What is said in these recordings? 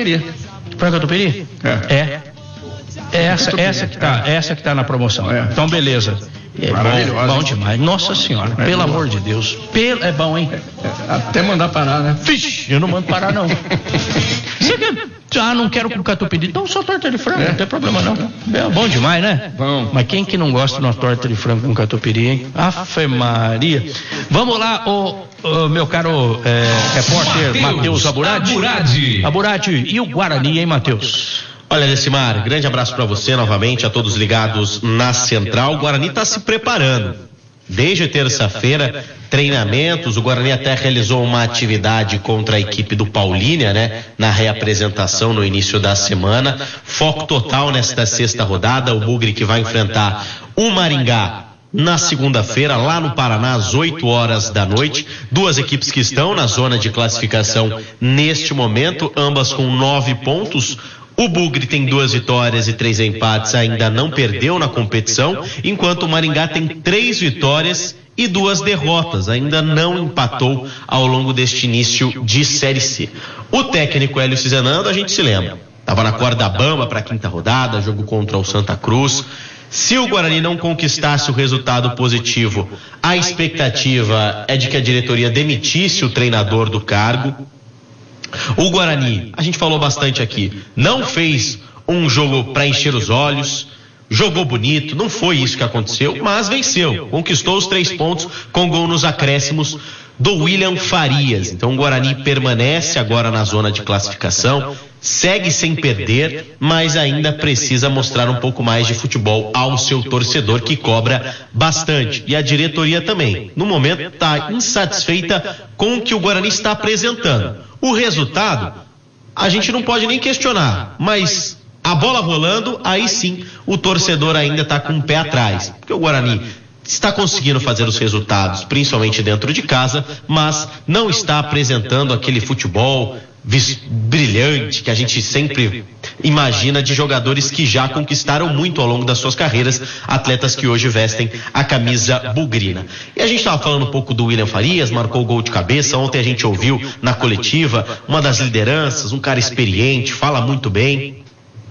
Catupiry. Frango catupiry? Essa que tá na promoção. Então, beleza. Bom demais. Nossa senhora, pelo amor de Deus. É bom, hein? Até mandar parar, né? Vixe, eu não mando parar, não. Você quer? Não quero com catupiry. Então só torta de frango, não tem problema não. É bom demais, né? Bom. Mas quem que não gosta de uma torta de frango com catupiry, hein? Afe Maria. Vamos lá, meu caro repórter Matheus Aburadi. E o Guarani, hein, Matheus? Olha, Decimar, grande abraço para você novamente, a todos ligados na Central. O Guarani está se preparando. Desde terça-feira, treinamentos. O Guarani até realizou uma atividade contra a equipe do Paulínia, né? Na reapresentação no início da semana. Foco total nesta sexta rodada. O Bugre que vai enfrentar o Maringá na segunda-feira, lá no Paraná, às 8 horas da noite. Duas equipes que estão na zona de classificação neste momento, ambas com 9 pontos. O Bugre tem 2 vitórias e 3 empates, ainda não perdeu na competição, enquanto o Maringá tem 3 vitórias e 2 derrotas, ainda não empatou ao longo deste início de Série C. O técnico Hélio Cizenando, a gente se lembra, estava na corda bamba para a quinta rodada, jogo contra o Santa Cruz. Se o Guarani não conquistasse o resultado positivo, a expectativa é de que a diretoria demitisse o treinador do cargo. O Guarani, a gente falou bastante aqui, não fez um jogo para encher os olhos, jogou bonito, não foi isso que aconteceu, mas venceu, conquistou os 3 pontos com gol nos acréscimos do William Farias. Então o Guarani permanece agora na zona de classificação, segue sem perder, mas ainda precisa mostrar um pouco mais de futebol ao seu torcedor, que cobra bastante. E a diretoria também, no momento, está insatisfeita com o que o Guarani está apresentando. O resultado, a gente não pode nem questionar, mas a bola rolando, aí sim o torcedor ainda está com o pé atrás, porque o Guarani está conseguindo fazer os resultados, principalmente dentro de casa, mas não está apresentando aquele futebol brilhante que a gente sempre imagina de jogadores que já conquistaram muito ao longo das suas carreiras, atletas que hoje vestem a camisa bugrina. E a gente estava falando um pouco do William Farias, marcou o gol de cabeça. Ontem a gente ouviu na coletiva uma das lideranças, um cara experiente, fala muito bem.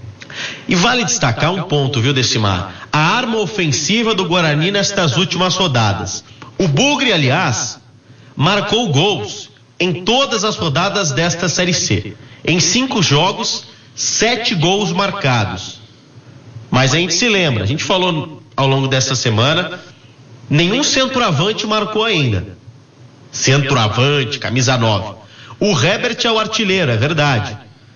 E vale destacar um ponto, viu, Decimar? A arma ofensiva do Guarani nestas últimas rodadas. O Bugre, aliás, marcou gols em todas as rodadas desta Série C. Em 5 jogos, 7 gols marcados. Mas a gente se lembra, a gente falou ao longo dessa semana, nenhum centroavante marcou ainda. Centroavante, camisa 9. O Herbert é o artilheiro, é verdade.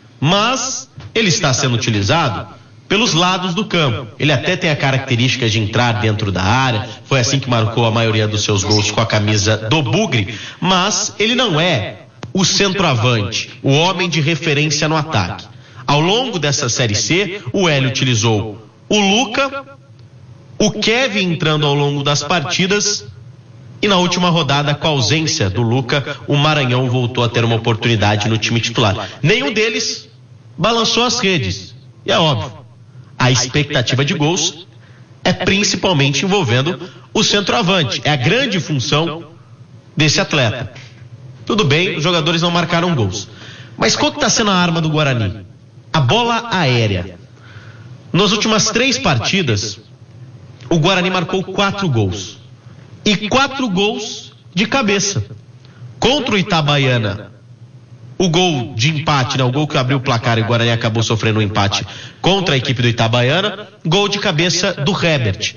Mas ele está sendo utilizado pelos lados do campo. Ele até tem a característica de entrar dentro da área, foi assim que marcou a maioria dos seus gols com a camisa do Bugre, mas ele não é o centroavante, o homem de referência no ataque. Ao longo dessa Série C, o Hélio utilizou o Luca, o Kevin entrando ao longo das partidas, e na última rodada, com a ausência do Luca, o Maranhão voltou a ter uma oportunidade no time titular. Nenhum deles balançou as redes, e é óbvio, a expectativa de gols é principalmente envolvendo o centroavante, é a grande função desse atleta. Tudo bem, os jogadores não marcaram gols, mas qual que está sendo a arma do Guarani? A bola aérea. Nas últimas 3 partidas, o Guarani marcou 4 gols, e 4 gols de cabeça. Contra o Itabaiana, o gol de empate, né? O gol que abriu o placar e o Guarani acabou sofrendo um empate contra a equipe do Itabaiana, gol de cabeça do Herbert.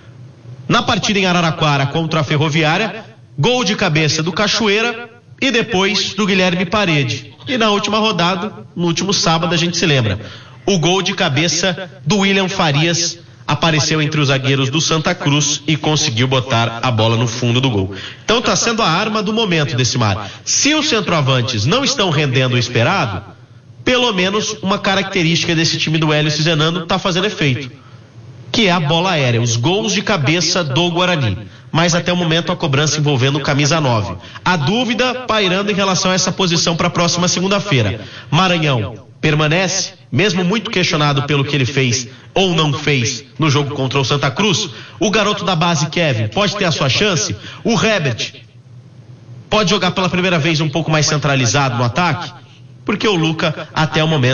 Na partida em Araraquara contra a Ferroviária, gol de cabeça do Cachoeira e depois do Guilherme Parede. E na última rodada, no último sábado, a gente se lembra, o gol de cabeça do William Farias apareceu entre os zagueiros do Santa Cruz e conseguiu botar a bola no fundo do gol. Então está sendo a arma do momento, Decimar. Se os centroavantes não estão rendendo o esperado, pelo menos uma característica desse time do Hélio Cizenando está fazendo efeito, que é a bola aérea, os gols de cabeça do Guarani. Mas até o momento a cobrança envolvendo o camisa 9. A dúvida pairando em relação a essa posição para a próxima segunda-feira. Maranhão permanece, mesmo muito questionado pelo que ele fez ou não fez no jogo contra o Santa Cruz. O garoto da base, Kevin, pode ter a sua chance. O Herbert pode jogar pela primeira vez um pouco mais centralizado no ataque, porque o Luca até o momento